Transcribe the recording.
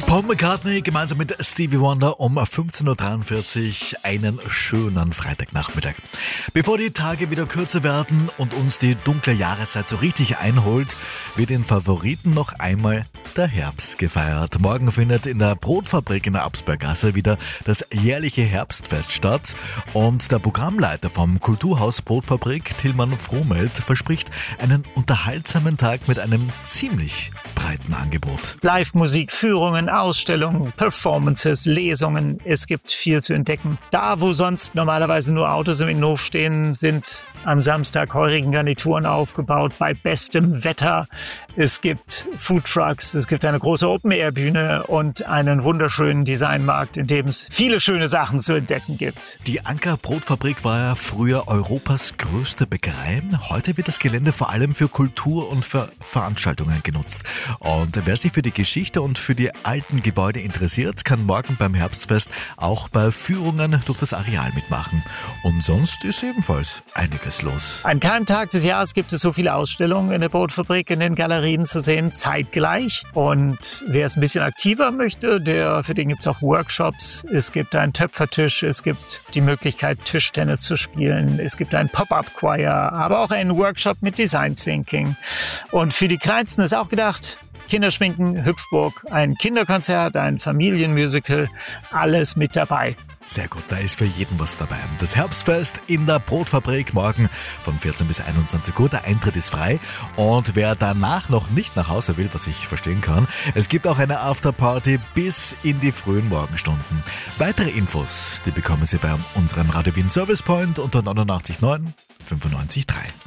Paul McCartney gemeinsam mit Stevie Wonder um 15.43 Uhr, einen schönen Freitagnachmittag. Bevor die Tage wieder kürzer werden und uns die dunkle Jahreszeit so richtig einholt, wird den Favoriten noch einmal der Herbst gefeiert. Morgen findet in der Brotfabrik in der Absberggasse wieder das jährliche Herbstfest statt und der Programmleiter vom Kulturhaus Brotfabrik, Tilman Frohmelt, verspricht einen unterhaltsamen Tag mit einem ziemlich breiten Angebot. Live-Musik, Führungen, Ausstellungen, Performances, Lesungen. Es gibt viel zu entdecken. Da, wo sonst normalerweise nur Autos im Innenhof stehen, sind am Samstag heurigen Garnituren aufgebaut bei bestem Wetter. Es gibt Foodtrucks, es gibt eine große Open-Air-Bühne und einen wunderschönen Designmarkt, in dem es viele schöne Sachen zu entdecken gibt. Die Anker Brotfabrik war ja früher Europas größte Bäckerei. Heute wird das Gelände vor allem für Kultur und für Veranstaltungen genutzt. Und wer sich für die Geschichte und für die alten Gebäude interessiert, kann morgen beim Herbstfest auch bei Führungen durch das Areal mitmachen. Und sonst ist ebenfalls einiges los. An keinem Tag des Jahres gibt es so viele Ausstellungen in der Brotfabrik, in den Galerien zu sehen, zeitgleich. Und wer es ein bisschen aktiver möchte, für den gibt es auch Workshops. Es gibt einen Töpfertisch, es gibt die Möglichkeit, Tischtennis zu spielen. Es gibt einen Pop-Up-Choir, aber auch einen Workshop mit Design Thinking. Und für die Kleinsten ist auch gedacht, Kinderschminken, Hüpfburg, ein Kinderkonzert, ein Familienmusical, alles mit dabei. Sehr gut, da ist für jeden was dabei. Das Herbstfest in der Brotfabrik morgen von 14 bis 21 Uhr. Der Eintritt ist frei und wer danach noch nicht nach Hause will, was ich verstehen kann, es gibt auch eine Afterparty bis in die frühen Morgenstunden. Weitere Infos, die bekommen Sie bei unserem Radio Wien Service Point unter 89.9 95.3.